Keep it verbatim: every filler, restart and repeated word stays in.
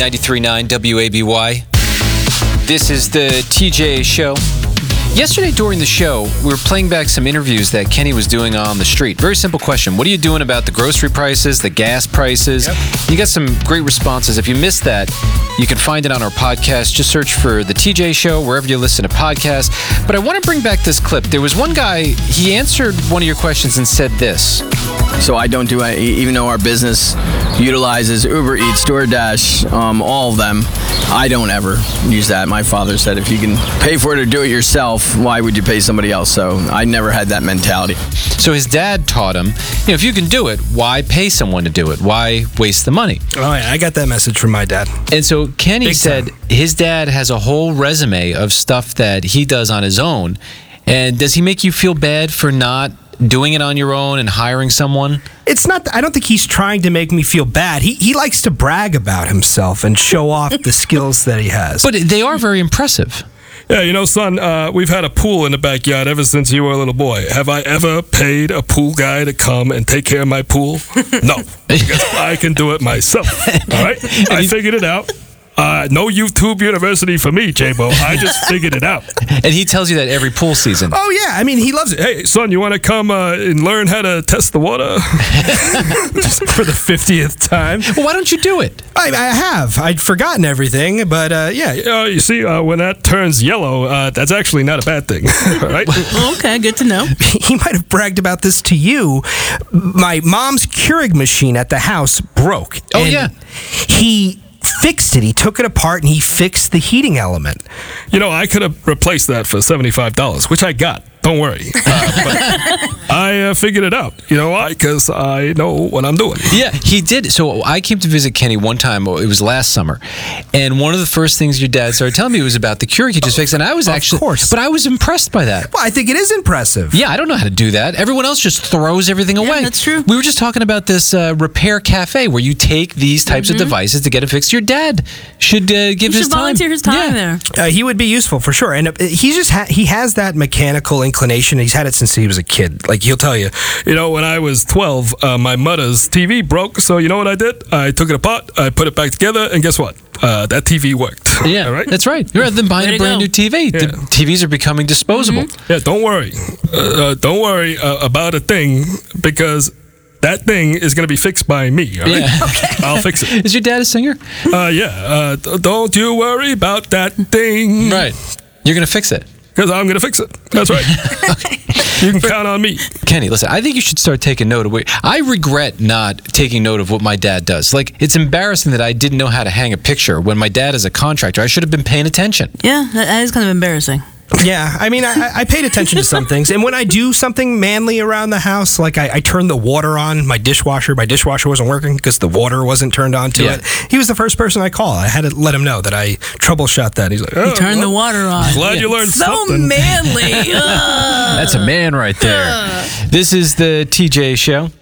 ninety-three point nine W A B Y. This is the T J Show. Yesterday during the show, we were playing back some interviews that Kenny was doing on the street. Very simple question. What are you doing about the grocery prices, the gas prices? Yep. You got some great responses. If you missed that, you can find it on our podcast. Just search for the T J Show wherever you listen to podcasts. But I want to bring back this clip. There was one guy, he answered one of your questions and said this. So I don't do, even though our business utilizes Uber Eats, DoorDash, um, all of them, I don't ever use that. My father said if you can pay for it or do it yourself, why would you pay somebody else? So I never had that mentality. So his dad taught him, you know, if you can do it, why pay someone to do it? Why waste the money? Oh, yeah, I got that message from my dad. And so Kenny Big said time. His dad has a whole resume of stuff that he does on his own. And does he make you feel bad for not doing it on your own and hiring someone? It's not, I don't think he's trying to make me feel bad. He he likes to brag about himself and show off the skills that he has. But they are very impressive. Yeah, you know, son, uh, we've had a pool in the backyard ever since you were a little boy. Have I ever paid a pool guy to come and take care of my pool? No, because I can do it myself. All right? I figured it out. Uh, no YouTube University for me, J-Bo. I just figured it out. And he tells you that every pool season. Oh, yeah. I mean, he loves it. Hey, son, you want to come uh, and learn how to test the water? Just for the fiftieth time. Well, why don't you do it? I, I have. I'd forgotten everything, but uh, yeah. Uh, you see, uh, when that turns yellow, uh, that's actually not a bad thing. All right? Okay, good to know. He might have bragged about this to you. My mom's Keurig machine at the house broke. Oh, yeah. He fixed it. He took it apart and he fixed the heating element. You know, I could have replaced that for seventy-five dollars, which I got. Don't worry. Uh, but I uh, figured it out. You know why? Because I know what I'm doing. Yeah, he did. So I came to visit Kenny one time. It was last summer. And one of the first things your dad started telling me was about the Keurig he just fixed. And I was of actually, course. But I was impressed by that. Well, I think it is impressive. Yeah, I don't know how to do that. Everyone else just throws everything yeah, away. That's true. We were just talking about this uh, repair cafe where you take these types mm-hmm. of devices to get it fixed. Your dad should uh, give he his should time. volunteer his time yeah. there. Uh, he would be useful for sure. And uh, he just ha- he has that mechanical inclination. He's had it since he was a kid. Like, he'll tell you. You know, when I was twelve, uh, my mother's T V broke. So you know what I did? I took it apart, I put it back together, and guess what? Uh, that T V worked. Yeah, all right? That's right. Rather than buying Way a to brand go. new T V, Yeah. the T Vs are becoming disposable. Yeah, don't worry. Uh, uh, don't worry uh, about a thing, because that thing is going to be fixed by me. All right? Yeah. Okay. I'll fix it. Is your dad a singer? Uh, yeah. Uh, d- don't you worry about that thing. Right. You're going to fix it. Because I'm going to fix it. That's right. You can count on me. Kenny, listen, I think you should start taking note of what... I regret not taking note of what my dad does. Like, it's embarrassing that I didn't know how to hang a picture when my dad is a contractor. I should have been paying attention. Yeah, that, that is kind of embarrassing. Yeah, I mean, I, I paid attention to some things. And when I do something manly around the house, like I, I turned the water on, my dishwasher, my dishwasher wasn't working because the water wasn't turned on to Yeah. it. He was the first person I called. I had to let him know that I troubleshot that. He's like, oh, You turn well, the water on. Glad you learned So something. manly. Ugh. That's a man right there. This is the T J Show.